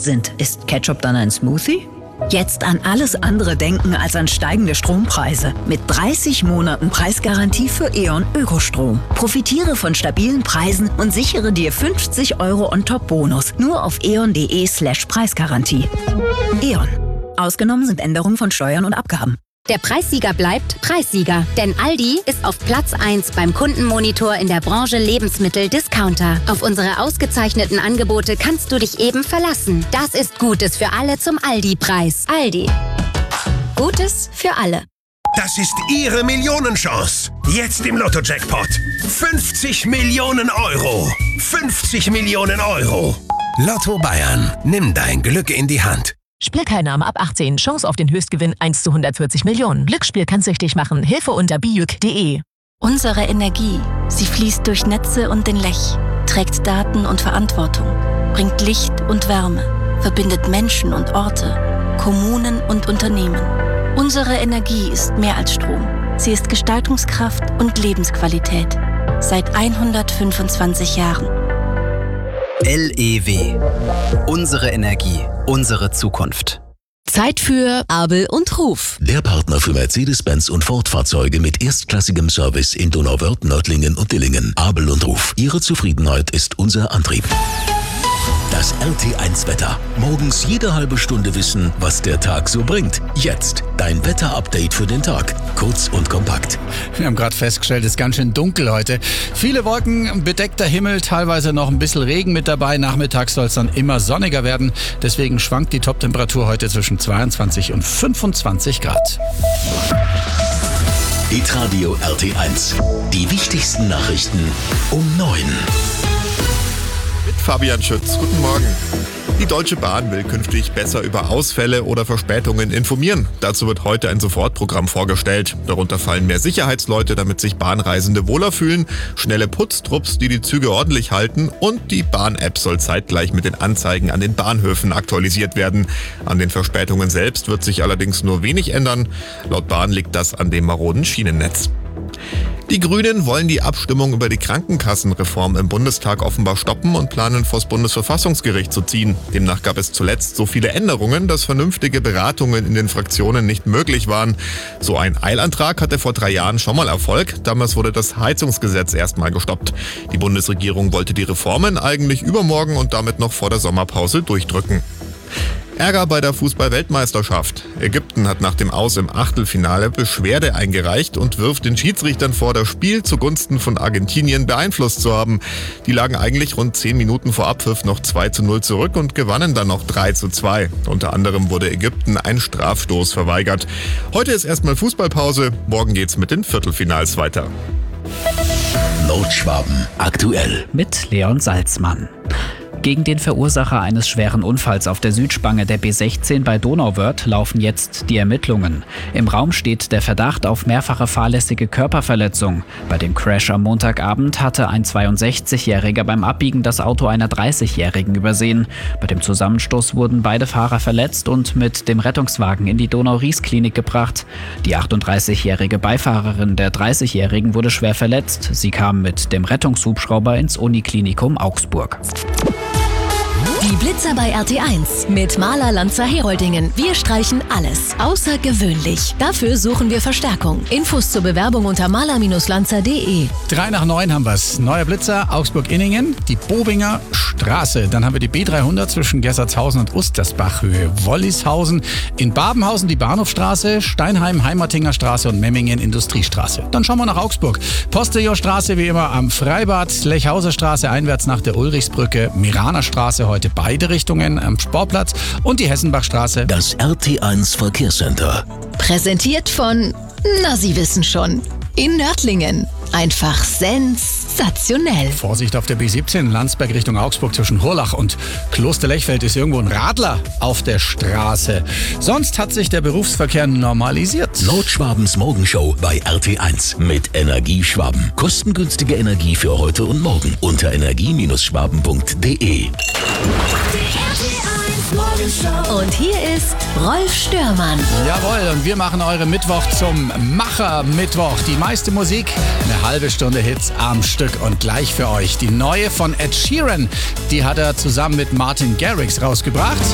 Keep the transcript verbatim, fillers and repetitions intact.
sind. Ist Ketchup dann ein Smoothie? Jetzt an alles andere denken als an steigende Strompreise. Mit dreißig Monaten Preisgarantie für E.ON Ökostrom. Profitiere von stabilen Preisen und sichere dir fünfzig Euro On-Top-Bonus. Nur auf eon.de slash Preisgarantie. E.ON. Ausgenommen sind Änderungen von Steuern und Abgaben. Der Preissieger bleibt Preissieger, denn Aldi ist auf Platz eins beim Kundenmonitor in der Branche Lebensmittel-Discounter. Auf unsere ausgezeichneten Angebote kannst du dich eben verlassen. Das ist Gutes für alle zum Aldi-Preis. Aldi. Gutes für alle. Das ist Ihre Millionenchance. Jetzt im Lotto-Jackpot. fünfzig Millionen Euro. fünfzig Millionen Euro. Lotto Bayern. Nimm dein Glück in die Hand. Spielteilnahme ab achtzehn. Chance auf den Höchstgewinn eins zu hundertvierzig Millionen. Glücksspiel kann süchtig machen. Hilfe unter bijuk punkt de. Unsere Energie, sie fließt durch Netze und den Lech, trägt Daten und Verantwortung, bringt Licht und Wärme, verbindet Menschen und Orte, Kommunen und Unternehmen. Unsere Energie ist mehr als Strom. Sie ist Gestaltungskraft und Lebensqualität. Seit hundertfünfundzwanzig Jahren. L E W. Unsere Energie, unsere Zukunft. Zeit für Abel und Ruf. Der Partner für Mercedes-Benz und Ford-Fahrzeuge mit erstklassigem Service in Donauwörth, Nördlingen und Dillingen. Abel und Ruf. Ihre Zufriedenheit ist unser Antrieb. Das R T eins Wetter. Morgens jede halbe Stunde wissen, was der Tag so bringt. Jetzt dein Wetter-Update für den Tag. Kurz und kompakt. Wir haben gerade festgestellt, es ist ganz schön dunkel heute. Viele Wolken, bedeckter Himmel, teilweise noch ein bisschen Regen mit dabei. Nachmittags soll es dann immer sonniger werden. Deswegen schwankt die Toptemperatur heute zwischen zweiundzwanzig und fünfundzwanzig Grad. Hitradio R T eins. Die wichtigsten Nachrichten um neun. Mit Fabian Schütz. Guten Morgen. Die Deutsche Bahn will künftig besser über Ausfälle oder Verspätungen informieren. Dazu wird heute ein Sofortprogramm vorgestellt. Darunter fallen mehr Sicherheitsleute, damit sich Bahnreisende wohler fühlen, schnelle Putztrupps, die die Züge ordentlich halten, und die Bahn-App soll zeitgleich mit den Anzeigen an den Bahnhöfen aktualisiert werden. An den Verspätungen selbst wird sich allerdings nur wenig ändern. Laut Bahn liegt das an dem maroden Schienennetz. Die Grünen wollen die Abstimmung über die Krankenkassenreform im Bundestag offenbar stoppen und planen, vors Bundesverfassungsgericht zu ziehen. Demnach gab es zuletzt so viele Änderungen, dass vernünftige Beratungen in den Fraktionen nicht möglich waren. So ein Eilantrag hatte vor drei Jahren schon mal Erfolg. Damals wurde das Heizungsgesetz erstmal gestoppt. Die Bundesregierung wollte die Reformen eigentlich übermorgen und damit noch vor der Sommerpause durchdrücken. Ärger bei der Fußball-Weltmeisterschaft. Ägypten hat nach dem Aus im Achtelfinale Beschwerde eingereicht und wirft den Schiedsrichtern vor, das Spiel zugunsten von Argentinien beeinflusst zu haben. Die lagen eigentlich rund zehn Minuten vor Abpfiff noch zwei zu null zurück und gewannen dann noch drei zu zwei. Unter anderem wurde Ägypten ein Strafstoß verweigert. Heute ist erstmal Fußballpause, morgen geht's mit den Viertelfinals weiter. Nordschwaben aktuell. Mit Leon Salzmann. Gegen den Verursacher eines schweren Unfalls auf der Südspange der B sechzehn bei Donauwörth laufen jetzt die Ermittlungen. Im Raum steht der Verdacht auf mehrfache fahrlässige Körperverletzung. Bei dem Crash am Montagabend hatte ein zweiundsechzigjähriger beim Abbiegen das Auto einer dreißigjährigen übersehen. Bei dem Zusammenstoß wurden beide Fahrer verletzt und mit dem Rettungswagen in die Donau-Ries-Klinik gebracht. Die achtunddreißigjährige Beifahrerin der dreißigjährigen wurde schwer verletzt. Sie kam mit dem Rettungshubschrauber ins Uniklinikum Augsburg. Die Blitzer bei R T eins mit Maler Lanzer Heroldingen. Wir streichen alles außergewöhnlich. Dafür suchen wir Verstärkung. Infos zur Bewerbung unter maler Lanzer punkt de. Drei nach neun haben wir's. Neuer Blitzer, Augsburg-Inningen, die Bobinger Straße. Dann haben wir die B dreihundert zwischen Gersertshausen und Ustersbach, Höhe Wollishausen. In Babenhausen die Bahnhofstraße, Steinheim, Heimertinger Straße und Memmingen Industriestraße. Dann schauen wir nach Augsburg. Postillonstraße wie immer am Freibad, Lechhauser Straße einwärts nach der Ulrichsbrücke, Miraner Straße heute beide Richtungen am Sportplatz und die Hessenbachstraße. Das R T eins Verkehrscenter. Präsentiert von, na Sie wissen schon, in Nördlingen. Einfach sensationell. Vorsicht auf der B siebzehn, Landsberg Richtung Augsburg zwischen Hurlach und Kloster-Lechfeld ist irgendwo ein Radler auf der Straße. Sonst hat sich der Berufsverkehr normalisiert. Nordschwabens Morgenshow bei R T eins mit Energieschwaben. Kostengünstige Energie für heute und morgen unter energie Schwaben punkt de. Und hier ist Rolf Störmann. Jawohl, und wir machen eure Mittwoch zum Macher-Mittwoch. Die meiste Musik, eine halbe Stunde Hits am Stück und gleich für euch. Die neue von Ed Sheeran, die hat er zusammen mit Martin Garrix rausgebracht.